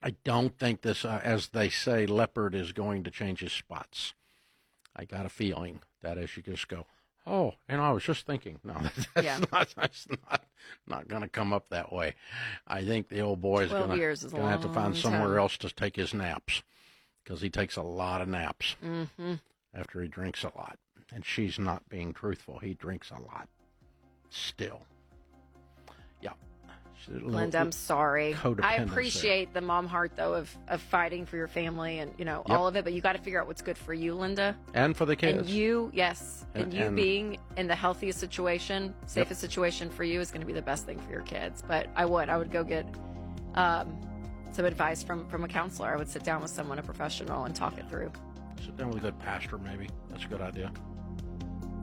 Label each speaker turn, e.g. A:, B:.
A: I don't think this, as they say, leopard is going to change his spots. I got a feeling that as you just go, oh, and I was just thinking, no, that's not going to come up that way. I think the old boy is going to have to find somewhere else to take his naps, because he takes a lot of naps after he drinks a lot. And she's not being truthful. He drinks a lot still. Yeah.
B: Linda, I'm sorry. I appreciate the mom heart, though, of fighting for your family and, all of it. But you got to figure out what's good for you, Linda.
A: And for the kids.
B: And you, yes. And you being in the healthiest situation, safest situation for you is going to be the best thing for your kids. But I would go get some advice from a counselor. I would sit down with someone, a professional, and talk it through.
A: Sit down with a good pastor, maybe. That's a good idea.